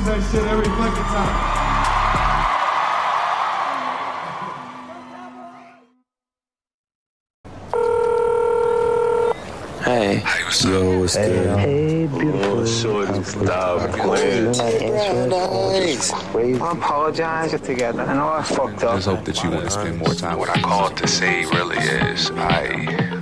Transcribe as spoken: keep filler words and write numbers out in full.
that shit every fucking time. Hey. Hey, what's Yo, up? what's Hey, good? Hey, beautiful. Oh, shorty, Stop playing. Nice. Crazy. I apologize together. I know I fucked up. Just hope that you want to spend more time. What I called to say really is, I